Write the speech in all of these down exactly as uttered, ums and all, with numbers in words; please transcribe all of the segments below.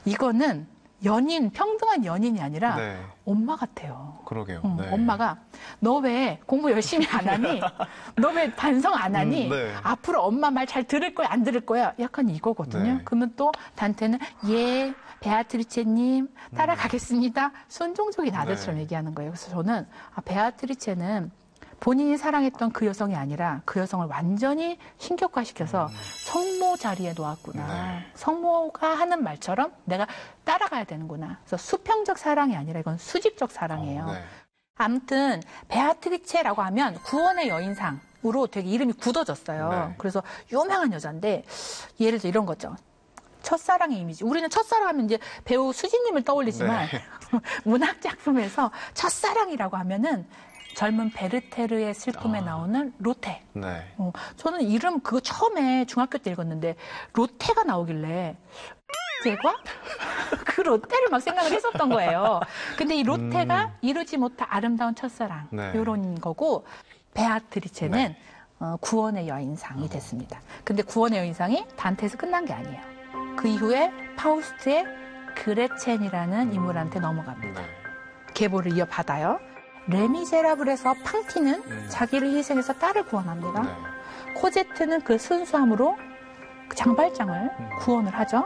이거는 연인, 평등한 연인이 아니라 네. 엄마 같아요. 그러게요. 응, 네. 엄마가 너 왜 공부 열심히 안 하니? 너 왜 반성 안 하니? 음, 네. 앞으로 엄마 말 잘 들을 거야, 안 들을 거야? 약간 이거거든요. 네. 그러면 또 단테는 예, 베아트리체님 따라가겠습니다. 순종적인 아들처럼 네. 얘기하는 거예요. 그래서 저는 아, 베아트리체는 본인이 사랑했던 그 여성이 아니라 그 여성을 완전히 신격화시켜서 음. 성모 자리에 놓았구나. 네. 성모가 하는 말처럼 내가 따라가야 되는구나. 그래서 수평적 사랑이 아니라 이건 수직적 사랑이에요. 어, 네. 아무튼 베아트리체라고 하면 구원의 여인상으로 되게 이름이 굳어졌어요. 네. 그래서 유명한 여자인데 예를 들어 이런 거죠. 첫사랑의 이미지. 우리는 첫사랑 하면 이제 배우 수지님을 떠올리지만 네. 문학 작품에서 첫사랑이라고 하면은 젊은 베르테르의 슬픔에 아. 나오는 로테. 네. 어, 저는 이름 그거 처음에 중학교 때 읽었는데 로테가 나오길래 제과? 그 로테를 막 생각을 했었던 거예요. 근데 이 로테가 음. 이루지 못한 아름다운 첫사랑 네. 이런 거고 베아트리체는 네. 어, 구원의 여인상이 됐습니다. 근데 구원의 여인상이 단테에서 끝난 게 아니에요. 그 이후에 파우스트의 그레첸이라는 인물한테 넘어갑니다. 네. 계보를 이어받아요. 레미제라블에서 팡티는 음. 자기를 희생해서 딸을 구원합니다. 네. 코제트는 그 순수함으로 그 장발장을 음. 구원을 하죠.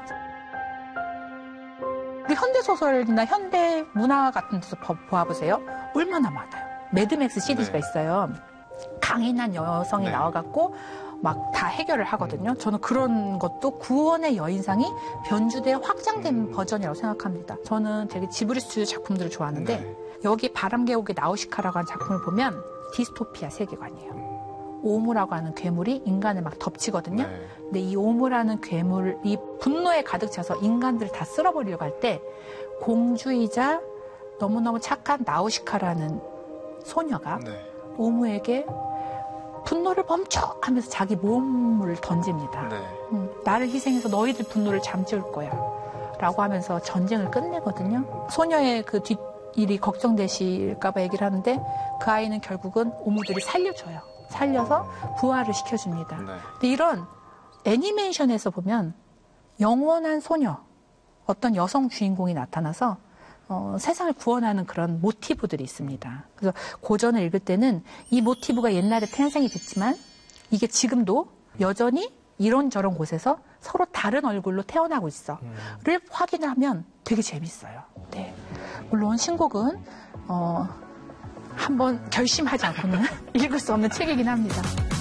우리 현대소설이나 현대 문화 같은 데서 보아보세요. 얼마나 많아요. 매드맥스 시리즈가 네. 있어요. 강인한 여성이 네. 나와갖고 막 다 해결을 하거든요. 저는 그런 것도 구원의 여인상이 변주되어 확장된 음. 버전이라고 생각합니다. 저는 되게 지브리 스튜디오 작품들을 좋아하는데 네. 여기 바람계곡의 나우시카라고 하는 작품을 보면 디스토피아 세계관이에요. 오무라고 하는 괴물이 인간을 막 덮치거든요. 네. 근데 이 오무라는 괴물이 분노에 가득 차서 인간들을 다 쓸어버리려고 할 때 공주이자 너무너무 착한 나우시카라는 소녀가 네. 오무에게 분노를 멈춰 하면서 자기 몸을 던집니다. 네. 음, 나를 희생해서 너희들 분노를 잠재울 거야 라고 하면서 전쟁을 끝내거든요. 소녀의 그 뒷일이 걱정되실까봐 얘기를 하는데 그 아이는 결국은 오무들이 살려줘요. 살려서 부활을 시켜줍니다. 네. 근데 이런 애니메이션에서 보면 영원한 소녀, 어떤 여성 주인공이 나타나서 어, 세상을 구원하는 그런 모티브들이 있습니다. 그래서 고전을 읽을 때는 이 모티브가 옛날에 탄생이 됐지만 이게 지금도 여전히 이런저런 곳에서 서로 다른 얼굴로 태어나고 있어. 를 확인을 하면 되게 재밌어요. 네. 물론 신곡은 어, 한번 결심하지 않고는 읽을 수 없는 책이긴 합니다.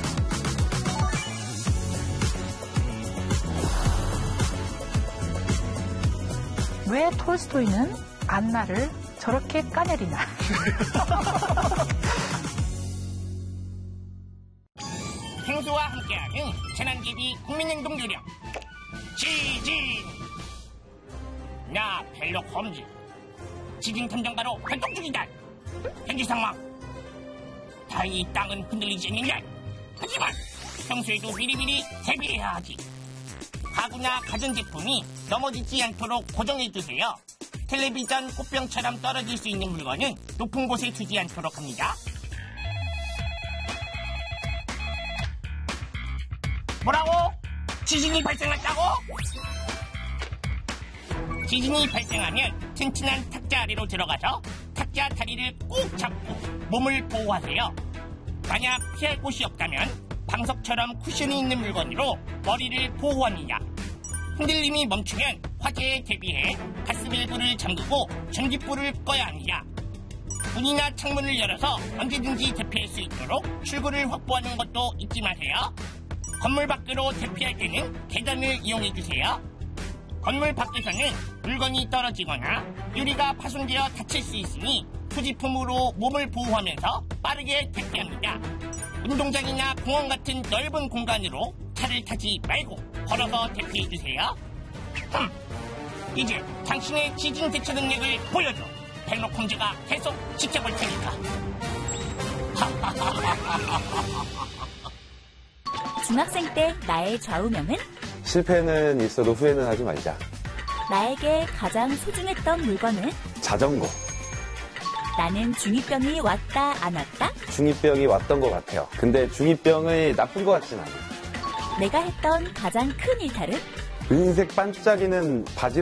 왜 톨스토이는 안나를 저렇게 까내리나. 행수와 함께하는 재난기비 국민행동요령 지진. 나 벨록 홈즈 지진 탐정가로 활동 중이다. 현지 상황 다행히 땅은 흔들리지 않는다. 하지만 평소에도 미리미리 대비해야 하지. 가구나 가전제품이 넘어지지 않도록 고정해주세요. 텔레비전 꽃병처럼 떨어질 수 있는 물건은 높은 곳에 두지 않도록 합니다. 뭐라고? 지진이 발생했다고? 지진이 발생하면 튼튼한 탁자 아래로 들어가서 탁자 다리를 꾹 잡고 몸을 보호하세요. 만약 피할 곳이 없다면 방석처럼 쿠션이 있는 물건으로 머리를 보호합니다. 흔들림이 멈추면 화재에 대비해 가스밸브를 잠그고 전기불을 꺼야 합니다. 문이나 창문을 열어서 언제든지 대피할 수 있도록 출구를 확보하는 것도 잊지 마세요. 건물 밖으로 대피할 때는 계단을 이용해주세요. 건물 밖에서는 물건이 떨어지거나 유리가 파손되어 다칠 수 있으니 소지품으로 몸을 보호하면서 빠르게 대피합니다. 운동장이나 공원 같은 넓은 공간으로 차를 타지 말고 걸어서 대피해주세요. 흠, 이제 당신의 지진 대처 능력을 보여줘. 벨록 홈즈가 계속 지켜볼 테니까. 중학생 때 나의 좌우명은? 실패는 있어도 후회는 하지 말자. 나에게 가장 소중했던 물건은? 자전거. 나는 중이병이 왔다 안 왔다? 중이병이 왔던 것 같아요. 근데 중이병이 나쁜 것 같진 않아요. 내가 했던 가장 큰 일탈은? 은색 반짝이는 바지